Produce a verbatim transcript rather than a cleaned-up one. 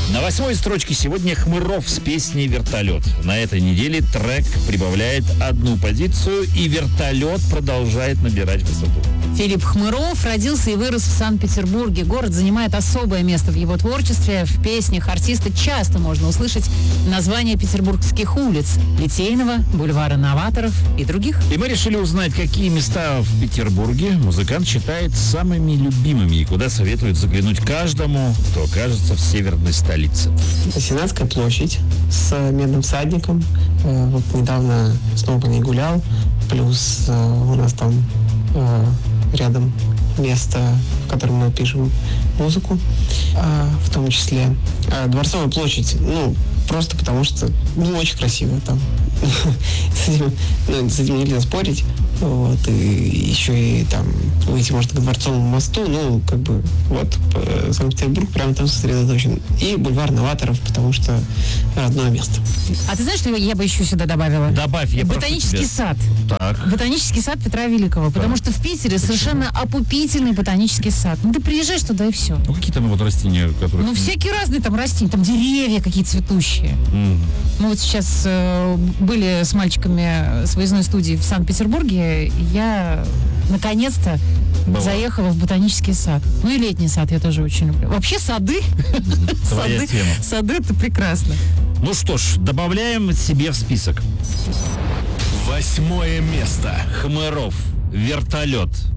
На восьмой строчке сегодня Хмыров с песней «Вертолет». На этой неделе трек прибавляет одну позицию, и вертолет продолжает набирать высоту. Филипп Хмыров родился и вырос в Санкт-Петербурге. Город занимает особое место в его творчестве. В песнях артиста часто можно услышать названия петербургских улиц: Литейного, бульвара Новаторов и других. И мы решили узнать, какие места в Петербурге музыкант считает самыми любимыми и куда советует заглянуть каждому, кто окажется в северной столице. Сенатская площадь с Медным всадником. Э, вот недавно снова по ней гулял. Плюс э, у нас там э, рядом место, в котором мы пишем музыку, э, в том числе. Э, Дворцовая площадь, ну, просто потому что, ну, очень красиво там. С этим, ну, с этим нельзя спорить. Вот, и еще и там выйти можно к Дворцовому мосту, ну, как бы, вот, Санкт-Петербург прямо там сосредоточен. И бульвар Новаторов, потому что родное место. А ты знаешь, что я бы еще сюда добавила? Добавь, я прошу Ботанический тебя. сад. Так. Ботанический сад Петра Великого. Потому что в Питере совершенно опупительный ботанический сад. Ну, ты приезжаешь туда и все. Ну, какие там вот растения, которые... Ну, всякие разные там растения, там деревья какие цветущие. Мгм. Мы вот сейчас э, были с мальчиками с выездной студии в Санкт-Петербурге, и я наконец-то Была. заехала в ботанический сад. Ну и летний сад я тоже очень люблю. Вообще сады, Твоя сады, тема. сады это прекрасно. Ну что ж, добавляем себе в список. Восьмое место. Хмыров, вертолет.